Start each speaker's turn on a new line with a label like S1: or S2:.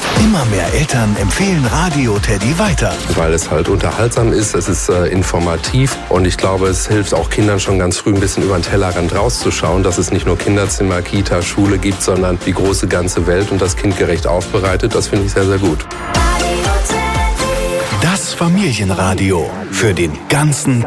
S1: Immer mehr Eltern empfehlen Radio Teddy weiter.
S2: Weil es halt unterhaltsam ist, es ist informativ und ich glaube, es hilft auch Kindern schon ganz früh ein bisschen über den Tellerrand rauszuschauen, dass es nicht nur Kinderzimmer, Kita, Schule gibt, sondern die große ganze Welt und das kindgerecht aufbereitet. Das finde ich sehr, sehr gut.
S1: Das Familienradio für den ganzen